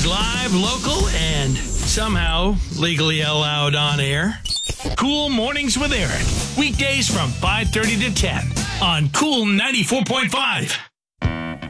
Always live, local, and somehow legally allowed on air. Cool Mornings with Aaron. Weekdays from 5:30 to 10 on Cool 94.5.